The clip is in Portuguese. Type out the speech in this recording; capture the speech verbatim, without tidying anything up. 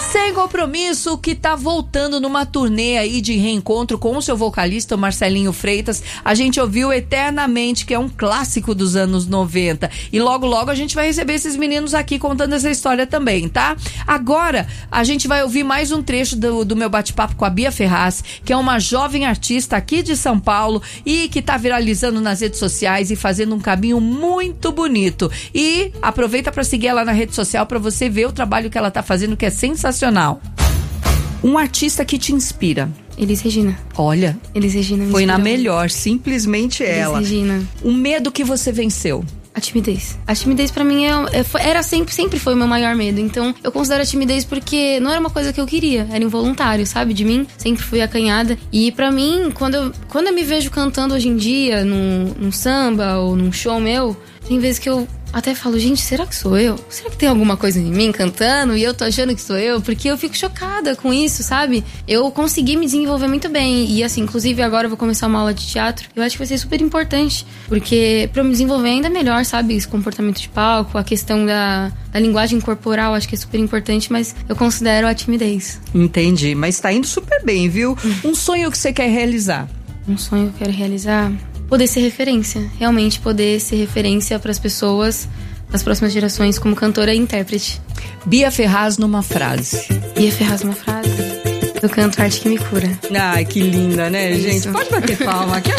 Sem Compromisso, que tá voltando numa turnê aí de reencontro com o seu vocalista, o Marcelinho Freitas. A gente ouviu Eternamente, que é um clássico dos anos noventa. E logo, logo a gente vai receber esses meninos aqui contando essa história também, tá? Agora, a gente vai ouvir mais um trecho do, do meu bate-papo com a Bia Ferraz, que é uma jovem artista aqui de São Paulo e que tá viralizando nas redes sociais e fazendo um caminho muito bonito. E aproveita para seguir ela na rede social para você ver o trabalho que ela tá fazendo, que é sensacional. Um artista que te inspira. Elis Regina. Olha, Elis Regina me foi inspirou. na melhor, simplesmente ela. Elis Regina. O medo que você venceu. A timidez. A timidez pra mim é, é, foi- era sempre, sempre foi o meu maior medo. Então eu considero a timidez porque não era uma coisa que eu queria, era involuntário, sabe? De mim, sempre fui acanhada. E pra mim, quando eu, quando eu me vejo cantando hoje em dia, num, num samba ou num show meu, tem vezes que eu até falo, gente, será que sou eu? Será que tem alguma coisa em mim cantando e eu tô achando que sou eu? Porque eu fico chocada com isso, sabe? Eu consegui me desenvolver muito bem. E assim, inclusive agora eu vou começar uma aula de teatro. Eu acho que vai ser super importante. Porque pra eu me desenvolver ainda melhor, sabe? Esse comportamento de palco, a questão da, da linguagem corporal, acho que é super importante. Mas eu considero a timidez. Entendi, mas tá indo super bem, viu? Um sonho que você quer realizar. Um sonho que eu quero realizar... Poder ser referência. Realmente poder ser referência pras pessoas, nas próximas gerações, como cantora e intérprete. Bia Ferraz numa frase. Bia Ferraz, uma frase. Eu canto Arte que me cura. Ai, que linda, né, Isso. gente? Pode bater palma. Que